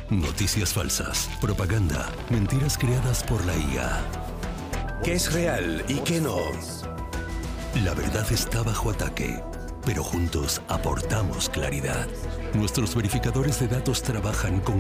Noticias falsas, propaganda, mentiras creadas por la IA. ¿Qué es real y qué no? La verdad está bajo ataque, pero juntos aportamos claridad. Nuestros verificadores de datos trabajan con